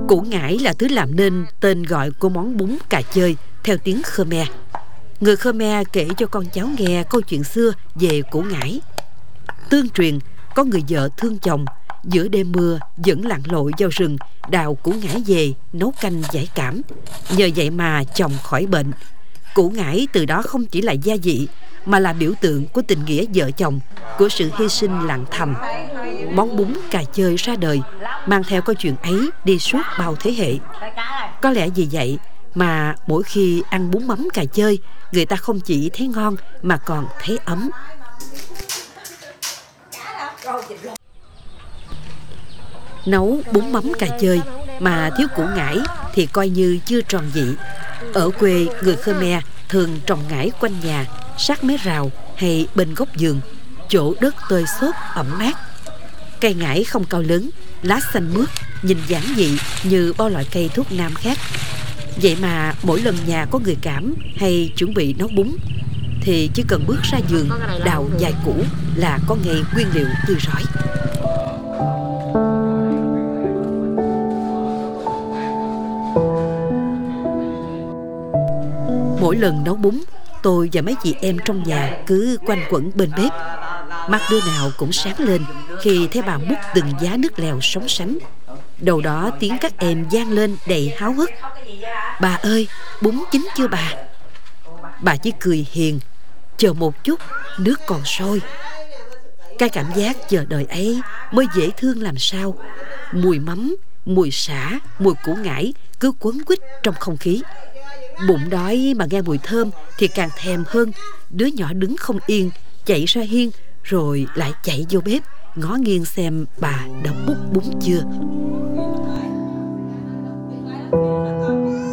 Củ ngải là thứ làm nên tên gọi của món bún cà chơi theo tiếng Khmer. Người Khmer kể cho con cháu nghe câu chuyện xưa về củ ngải. Tương truyền có người vợ thương chồng, giữa đêm mưa vẫn lặn lội vào rừng đào củ ngải về nấu canh giải cảm. Nhờ vậy mà chồng khỏi bệnh. Củ ngải từ đó không chỉ là gia vị mà là biểu tượng của tình nghĩa vợ chồng, của sự hy sinh lặng thầm. Món bún cà chơi ra đời mang theo câu chuyện ấy đi suốt bao thế hệ. Có lẽ vì vậy mà mỗi khi ăn bún mắm cà chơi, người ta không chỉ thấy ngon mà còn thấy ấm. Nấu bún mắm cà chơi mà thiếu củ ngải thì coi như chưa tròn vị. Ở quê, người Khmer thường trồng ngải quanh nhà, sát mé rào hay bên góc vườn, chỗ đất tơi xốp ẩm mát. Cây ngải không cao lớn, lá xanh mướt, nhìn giản dị như bao loại cây thuốc nam khác. Vậy mà mỗi lần nhà có người cảm hay chuẩn bị nấu bún thì chỉ cần bước ra vườn đào vài củ là có ngay nguyên liệu tươi rói. Mỗi lần nấu bún, tôi và mấy chị em trong nhà cứ quanh quẩn bên bếp. Mắt đứa nào cũng sáng lên khi thấy bà múc từng giá nước lèo sóng sánh. Đầu đó tiếng các em vang lên đầy háo hức: "Bà ơi, bún chín chưa bà?" Bà chỉ cười hiền: "Chờ một chút, nước còn sôi." Cái cảm giác chờ đợi ấy mới dễ thương làm sao. Mùi mắm, mùi sả, mùi củ ngải cứ quấn quýt trong không khí. Bụng đói mà nghe mùi thơm thì càng thèm hơn. Đứa nhỏ đứng không yên, chạy ra hiên rồi lại chạy vô bếp ngó nghiêng xem bà đã múc bún chưa.